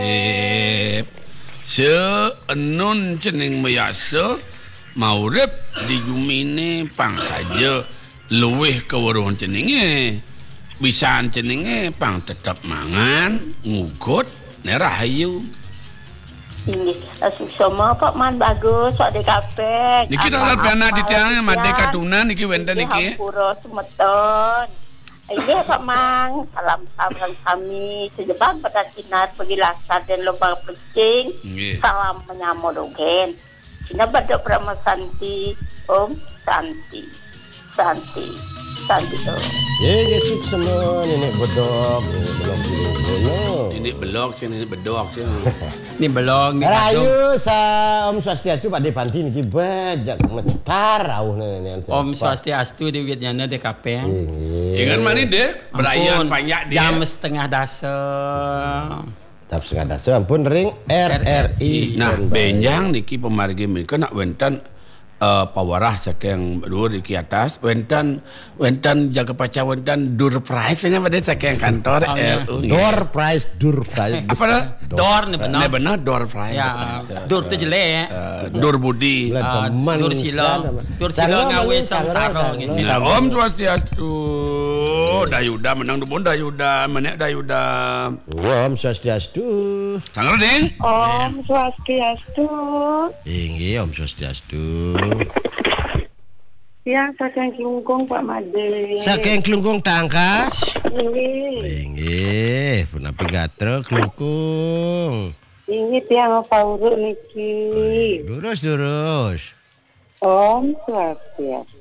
Seenun cening biasa maurip di gumine pang saja luwih keweruhan ceninge bisaan ceninge pang tetap mangan ngugut nerahayu. Semua kok man bagus sok de kapek. Niki tak anak di tiang made katunan niki wenten niki. Hampura semeton. Iya Pak Mang, salam kami sejebak pada sinar pengilasan dan lubang pencing. Salam menyamodogen. Cina badok Brahma Santi, Om Santi tuh. Ya gesuk semua nenek bedok, Ini belok sini bedok sini. Ini belong ni Rayu sa Om Swastiastu Pak Depanti niki bajak mecetar auh nenek. Om Swastiastu di Widyana DKP. Ingat mana deh berayaan banyak dia. Jam setengah dasar. Jam setengah dasar ampun ring RRI. Nah, benjang niki pemargi mereka nak wenten pawarah saking dua di atas wenten jaga pacar wenten dur price punya pada saking kantor Door price apa dah Dor ni benar. door price Ya, dur tu jelek. dur budi Dur sila ngawe samsara gitu. Om Swastiastu dayuda menang dubon dayuda menek dayuda Om Swastiastu. sangar ding Om Swastiastu. Inggih Om Swastiastu. Yang saking kelungkung Pak Made. Saking klungkung tangkas. Ini Inggih, punapi gatra klungkung. tiang apa urut niki. Durus. Om Swastiastu.